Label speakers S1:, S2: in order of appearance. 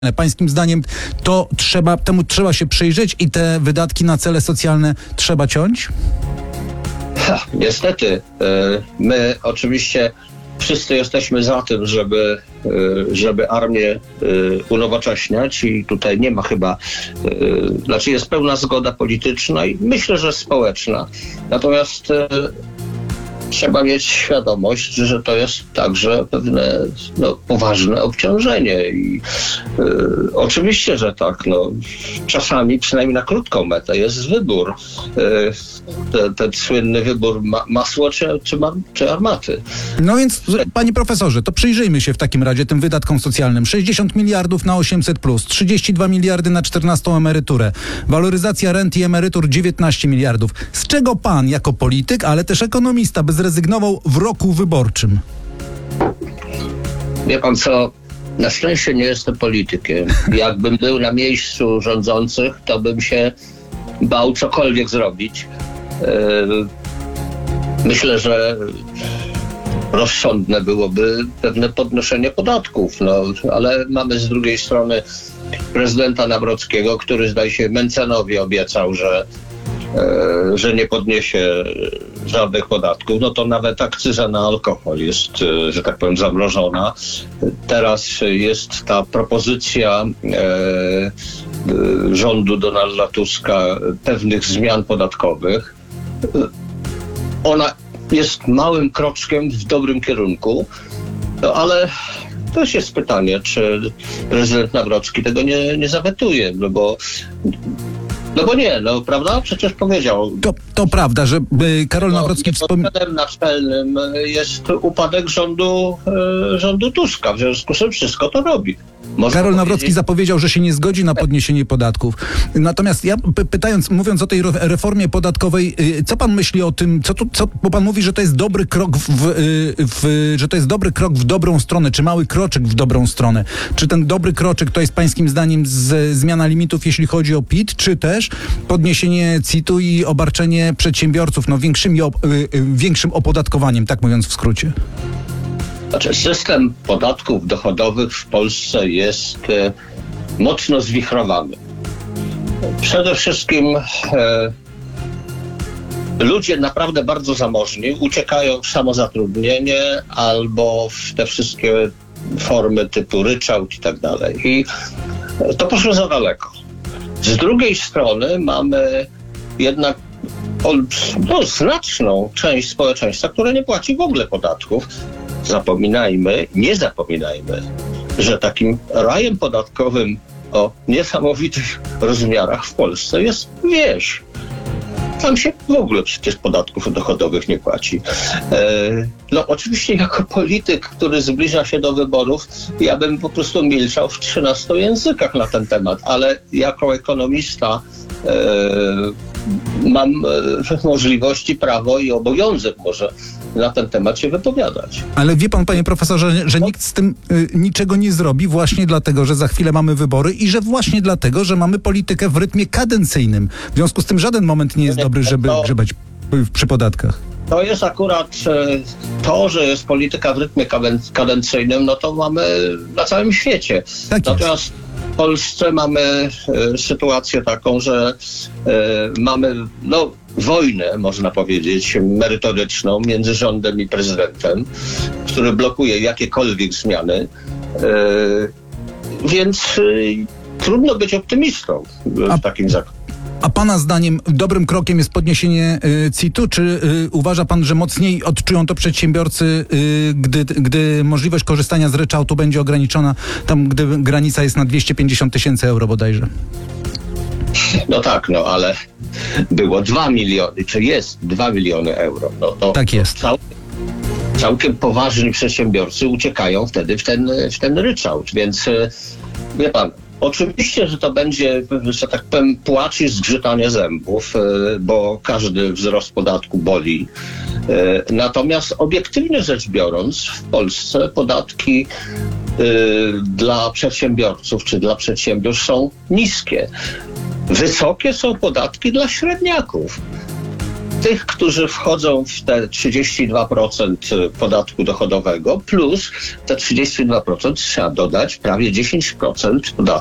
S1: Pańskim zdaniem temu trzeba się przyjrzeć i te wydatki na cele socjalne trzeba ciąć?
S2: Niestety, my oczywiście wszyscy jesteśmy za tym, żeby armię unowocześniać i tutaj nie ma chyba, jest pełna zgoda polityczna i myślę, że społeczna. Natomiast trzeba mieć świadomość, że to jest także pewne poważne obciążenie i oczywiście, że tak, czasami przynajmniej na krótką metę jest wybór, ten słynny wybór masło czy armaty.
S1: No więc, panie profesorze, to przyjrzyjmy się w takim razie tym wydatkom socjalnym. 60 miliardów na 800+, 32 miliardy na 14 emeryturę, waloryzacja rent i emerytur 19 miliardów. Z czego pan jako polityk, ale też ekonomista by zrezygnował w roku wyborczym?
S2: Wie pan co, na szczęście nie jestem politykiem. Jakbym był na miejscu rządzących, to bym się bał cokolwiek zrobić. Myślę, że rozsądne byłoby pewne podnoszenie podatków, ale mamy z drugiej strony prezydenta Nawrockiego, który zdaje się Mentzenowi obiecał, że nie podniesie żadnych podatków, to nawet akcyza na alkohol jest, że tak powiem, zamrożona. Teraz jest ta propozycja rządu Donalda Tuska pewnych zmian podatkowych. Ona jest małym kroczkiem w dobrym kierunku, ale też jest pytanie, czy prezydent Nawrocki tego nie zawetuje, prawda? Przecież powiedział.
S1: To prawda, że Karol Nawrocki
S2: wspomniał. Naczelnym jest upadek rządu Tuska, w związku z tym wszystko to robi.
S1: Karol Nawrocki zapowiedział, że się nie zgodzi na podniesienie podatków. Natomiast ja mówiąc o tej reformie podatkowej, co pan myśli o tym, bo pan mówi, że to jest dobry krok że to jest dobry krok w dobrą stronę, czy mały kroczek w dobrą stronę. Czy ten dobry kroczek to jest pańskim zdaniem zmiana limitów, jeśli chodzi o PIT, czy też podniesienie CIT-u i obarczenie przedsiębiorców większym opodatkowaniem, tak mówiąc w skrócie?
S2: System podatków dochodowych w Polsce jest mocno zwichrowany. Przede wszystkim ludzie naprawdę bardzo zamożni uciekają w samozatrudnienie albo w te wszystkie formy typu ryczałt i tak dalej. I to poszło za daleko. Z drugiej strony mamy jednak znaczną część społeczeństwa, które nie płaci w ogóle podatków. Nie zapominajmy, że takim rajem podatkowym o niesamowitych rozmiarach w Polsce jest wieś. Tam się w ogóle przecież podatków dochodowych nie płaci. Oczywiście jako polityk, który zbliża się do wyborów, ja bym po prostu milczał w 13 językach na ten temat, ale jako ekonomista mam możliwości, prawo i obowiązek może na ten temat się wypowiadać.
S1: Ale wie pan, panie profesorze, że nikt z tym niczego nie zrobi właśnie dlatego, że za chwilę mamy wybory i że właśnie dlatego, że mamy politykę w rytmie kadencyjnym. W związku z tym żaden moment nie jest dobry, żeby grzebać przy podatkach.
S2: To jest akurat to, że jest polityka w rytmie kadencyjnym, to mamy na całym świecie.
S1: Tak
S2: natomiast
S1: jest.
S2: W Polsce mamy sytuację taką, że mamy wojnę, można powiedzieć, merytoryczną między rządem i prezydentem, który blokuje jakiekolwiek zmiany. Więc trudno być optymistą w takim zakresie.
S1: A pana zdaniem dobrym krokiem jest podniesienie CIT-u, czy uważa pan, że mocniej odczują to przedsiębiorcy, gdy możliwość korzystania z ryczałtu będzie ograniczona, tam gdy granica jest na 250 000 euro bodajże?
S2: Ale było 2 miliony, czy jest 2 miliony euro.
S1: Tak jest.
S2: Całkiem poważni przedsiębiorcy uciekają wtedy w ten ryczałt, więc wie pan, oczywiście, że to będzie, że tak powiem, płacz i zgrzytanie zębów, bo każdy wzrost podatku boli. Natomiast obiektywnie rzecz biorąc, w Polsce podatki dla przedsiębiorców czy dla przedsiębiorstw są niskie. Wysokie są podatki dla średniaków. tych, którzy wchodzą w te 32% podatku dochodowego, plus te 32% trzeba dodać prawie 10% podatku